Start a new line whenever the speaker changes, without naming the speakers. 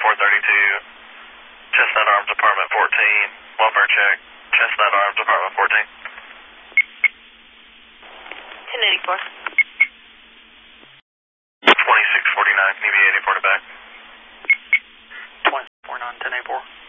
432, Chestnut Arms Apartment 14, welfare check, Chestnut Arms Apartment 14.
1084.
2649, EVA 84 to back.
2649, 1084.